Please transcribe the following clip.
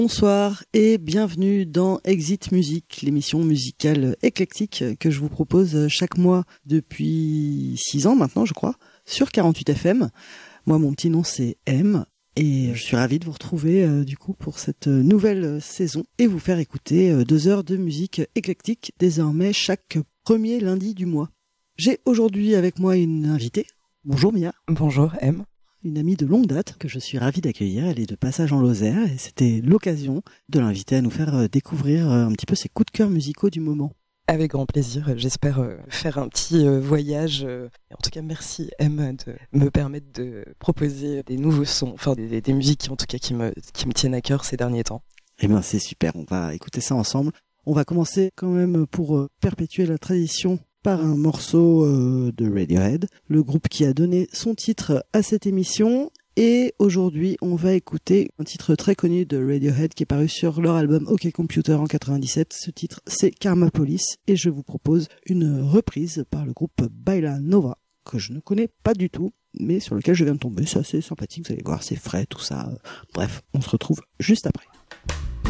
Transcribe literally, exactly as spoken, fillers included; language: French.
Bonsoir et bienvenue dans Exit Music, l'émission musicale éclectique que je vous propose chaque mois depuis six ans maintenant, je crois, sur quarante-huit F M. Moi, mon petit nom, c'est M et je suis ravi de vous retrouver euh, du coup pour cette nouvelle saison et vous faire écouter euh, deux heures de musique éclectique désormais chaque premier lundi du mois. J'ai aujourd'hui avec moi une invitée. Bonjour Mia. Bonjour M. Une amie de longue date que je suis ravi d'accueillir. Elle est de passage en Lozère et c'était l'occasion de l'inviter à nous faire découvrir un petit peu ses coups de cœur musicaux du moment. Avec grand plaisir. J'espère faire un petit voyage. En tout cas, merci M de me permettre de proposer des nouveaux sons, enfin des, des musiques en tout cas qui me, qui me tiennent à cœur ces derniers temps. Eh bien, c'est super. On va écouter ça ensemble. On va commencer quand même pour perpétuer la tradition par un morceau euh, de Radiohead, le groupe qui a donné son titre à cette émission. Et aujourd'hui, on va écouter un titre très connu de Radiohead qui est paru sur leur album OK Computer en quatre-vingt-dix-sept. Ce titre, c'est Karma Police et je vous propose une reprise par le groupe Baila Nova, que je ne connais pas du tout, mais sur lequel je viens de tomber. C'est assez sympathique, vous allez voir, c'est frais, tout ça. Bref, on se retrouve juste après.